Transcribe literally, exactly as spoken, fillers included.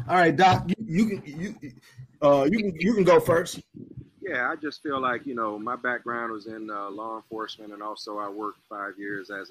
All right, Doc, you, you can you uh you can you can go first. Yeah, I just feel like, you know, my background was in uh, law enforcement, and also I worked five years as